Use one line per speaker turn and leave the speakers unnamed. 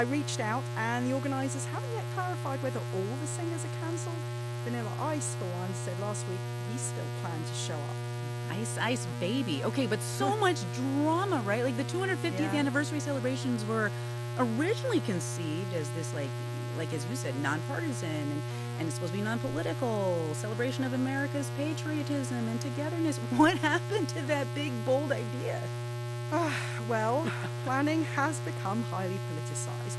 I reached out, and the organisers haven't yet clarified whether all the singers are cancelled. Vanilla Ice, for one, said last week he still planned to show up.
Ice Ice Baby. Okay, but so much drama, right? Like the 250th
Yeah.
anniversary celebrations were originally conceived as this like as you said, nonpartisan and it's supposed to be non-political celebration of America's patriotism and togetherness. What happened to that big bold idea?
Well, planning has become highly politicised.